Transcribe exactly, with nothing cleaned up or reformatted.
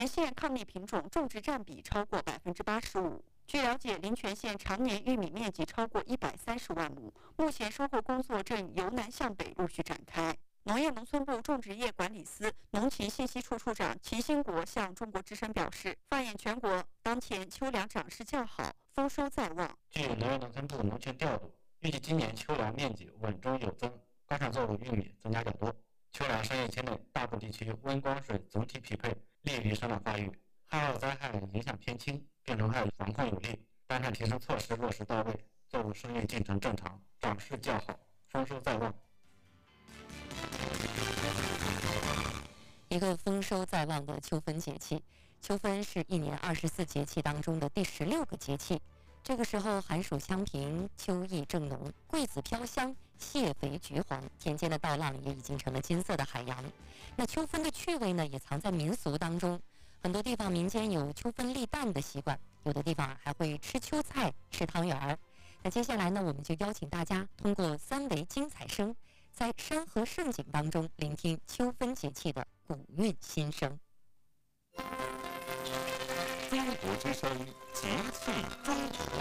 林泉县抗蜜品种种植占比超过百分之八十五。据了解，林泉县常年玉米面积超过一百三十万亩，目前收获工作正由南向北陆续展开。农业农村部种植业管理司农情信息处处长齐兴国向中国之声表示，放眼全国，当前秋粮长势较好，丰收在望。 据农业农村部农情调度，预计今年秋粮面积稳中有增，高产作物玉米增加较多。秋粮生育期内，大部地区温光水总体匹配，利于生长发育，旱涝灾害影响偏轻，病虫害防控有力，单产提升措施落实到位，作物生育进程正常，长势较好，丰收在望。 一个丰收在望的秋分节气，秋分是一年二十四节气当中的第十六个节气。这个时候寒暑相平，秋意正浓，桂子飘香，蟹肥橘黄，田间的稻浪也已经成了金色的海洋。那秋分的趣味呢，也藏在民俗当中。很多地方民间有秋分立蛋的习惯，有的地方还会吃秋菜、吃汤圆儿。那接下来呢，我们就邀请大家通过三维精彩声，在山河盛景当中聆听秋分节气的古韵心声。 中国之声，节气中国。